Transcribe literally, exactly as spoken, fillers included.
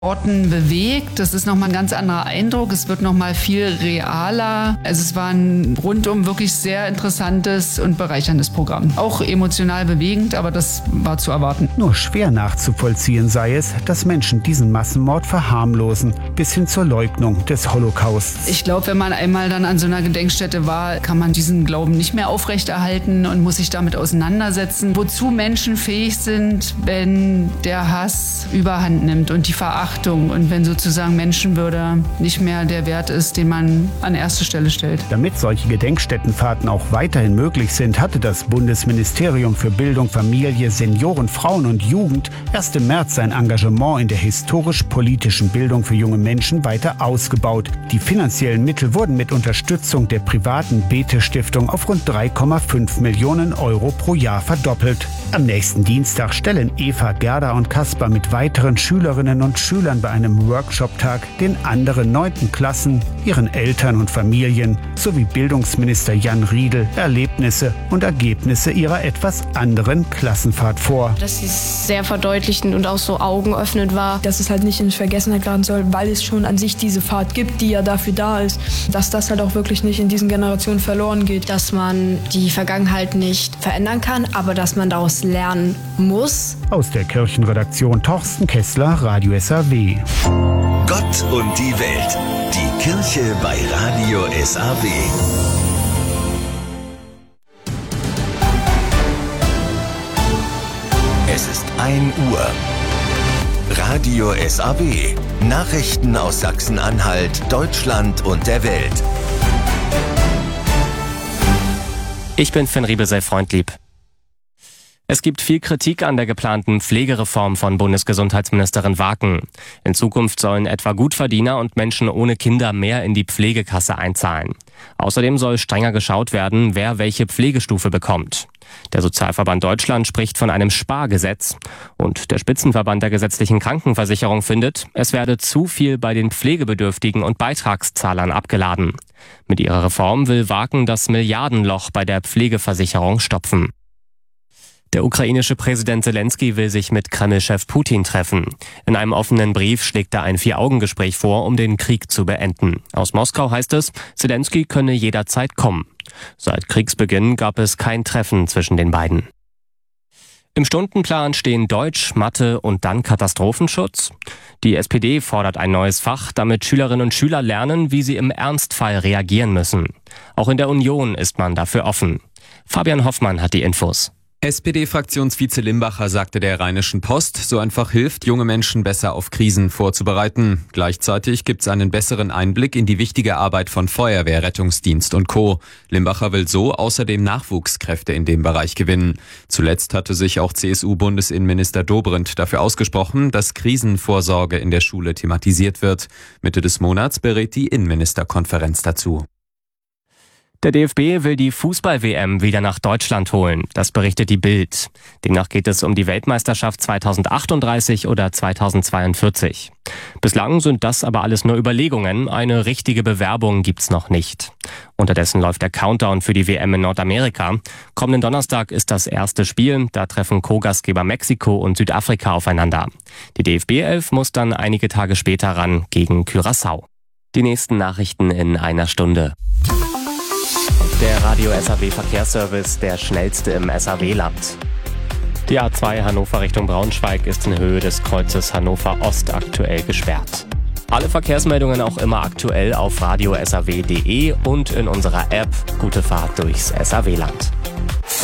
Orten bewegt. Das ist nochmal ein ganz anderer Eindruck. Es wird nochmal viel realer. Also es war ein rundum wirklich sehr interessantes und bereicherndes Programm. Auch emotional bewegend, aber das war zu erwarten. Nur schwer nachzuvollziehen sei es, dass Menschen diesen Massenmord verharmlosen, bis hin zur Leugnung des Holocausts. Ich glaube, wenn man einmal dann an so einer Gedenkstätte war, kann man diesen Glauben nicht mehr aufrechterhalten und muss sich damit auseinandersetzen, wozu Menschen fähig sind, wenn der Hass überhand nimmt und die Verachtung. Und wenn sozusagen Menschenwürde nicht mehr der Wert ist, den man an erste Stelle stellt. Damit solche Gedenkstättenfahrten auch weiterhin möglich sind, hatte das Bundesministerium für Bildung, Familie, Senioren, Frauen und Jugend erst im März sein Engagement in der historisch-politischen Bildung für junge Menschen weiter ausgebaut. Die finanziellen Mittel wurden mit Unterstützung der privaten Bete-Stiftung auf rund drei Komma fünf Millionen Euro pro Jahr verdoppelt. Am nächsten Dienstag stellen Eva, Gerda und Kaspar mit weiteren Schülerinnen und Schülern bei einem Workshop-Tag den anderen neunten Klassen, ihren Eltern und Familien sowie Bildungsminister Jan Riedel Erlebnisse und Ergebnisse ihrer etwas anderen Klassenfahrt vor. Dass sie sehr verdeutlichend und auch so augenöffnend war. Dass es halt nicht in Vergessenheit geraten soll, weil es schon an sich diese Fahrt gibt, die ja dafür da ist. Dass das halt auch wirklich nicht in diesen Generationen verloren geht. Dass man die Vergangenheit nicht verändern kann, aber dass man daraus lernen muss. Aus der Kirchenredaktion Torsten Kessler, Radio S A W. Gott und die Welt. Die Kirche bei Radio S A W. Es ist ein Uhr. Radio S A W. Nachrichten aus Sachsen-Anhalt, Deutschland und der Welt. Ich bin Finn Riebesell-Freundlieb. Es gibt viel Kritik an der geplanten Pflegereform von Bundesgesundheitsministerin Waken. In Zukunft sollen etwa Gutverdiener und Menschen ohne Kinder mehr in die Pflegekasse einzahlen. Außerdem soll strenger geschaut werden, wer welche Pflegestufe bekommt. Der Sozialverband Deutschland spricht von einem Spargesetz. Und der Spitzenverband der gesetzlichen Krankenversicherung findet, es werde zu viel bei den Pflegebedürftigen und Beitragszahlern abgeladen. Mit ihrer Reform will Waken das Milliardenloch bei der Pflegeversicherung stopfen. Der ukrainische Präsident Zelensky will sich mit Kreml-Chef Putin treffen. In einem offenen Brief schlägt er ein Vier-Augen-Gespräch vor, um den Krieg zu beenden. Aus Moskau heißt es, Zelensky könne jederzeit kommen. Seit Kriegsbeginn gab es kein Treffen zwischen den beiden. Im Stundenplan stehen Deutsch, Mathe und dann Katastrophenschutz. Die S P D fordert ein neues Fach, damit Schülerinnen und Schüler lernen, wie sie im Ernstfall reagieren müssen. Auch in der Union ist man dafür offen. Fabian Hoffmann hat die Infos. S P D-Fraktionsvize Limbacher sagte der Rheinischen Post, so einfach hilft, junge Menschen besser auf Krisen vorzubereiten. Gleichzeitig gibt es einen besseren Einblick in die wichtige Arbeit von Feuerwehr, Rettungsdienst und Co. Limbacher will so außerdem Nachwuchskräfte in dem Bereich gewinnen. Zuletzt hatte sich auch C S U-Bundesinnenminister Dobrindt dafür ausgesprochen, dass Krisenvorsorge in der Schule thematisiert wird. Mitte des Monats berät die Innenministerkonferenz dazu. Der D F B will die Fußball-W M wieder nach Deutschland holen. Das berichtet die Bild. Demnach geht es um die Weltmeisterschaft zweitausendachtunddreißig oder zweitausendzweiundvierzig. Bislang sind das aber alles nur Überlegungen. Eine richtige Bewerbung gibt's noch nicht. Unterdessen läuft der Countdown für die W M in Nordamerika. Kommenden Donnerstag ist das erste Spiel. Da treffen Co-Gastgeber Mexiko und Südafrika aufeinander. Die D F B elf muss dann einige Tage später ran gegen Curaçao. Die nächsten Nachrichten in einer Stunde. Der Radio S A W Verkehrsservice, der schnellste im S A W-Land. Die A zwei Hannover Richtung Braunschweig ist in Höhe des Kreuzes Hannover Ost aktuell gesperrt. Alle Verkehrsmeldungen auch immer aktuell auf radio s a w punkt d e und in unserer App. Gute Fahrt durchs S A W-Land.